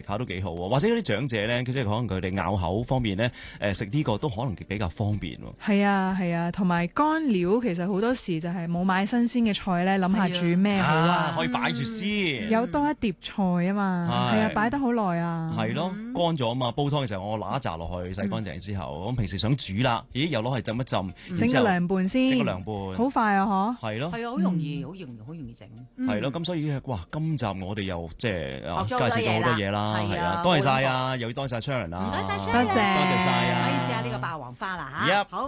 下都幾好喎。或者啲長者咧，即係可能佢哋咬口方面咧，食呢個都可能比較方便喎。 係啊係啊，同埋乾料其實好多時就係冇買新鮮嘅菜咧，諗下煮咩好啊， 可以擺住先， 有多一碟菜啊嘛，係啊，擺得好耐啊。 係咯，乾咗啊嘛，煲湯嘅時候我揦一紮落去洗乾淨之後，咁平時想煮啦，咦又攞去浸一浸， 整個涼拌先， 整個涼拌， 好快啊嗬。 係咯， 係啊，好容易整。 係咯，咁所以哇，今集我哋又即係介紹咗好多嘢啦， 係啊，多謝晒啊，又要多謝 Sharon 啊， 唔該晒 Sharon， 多謝晒啊， 可以試下呢個霸王花啦嚇。 Yep 好。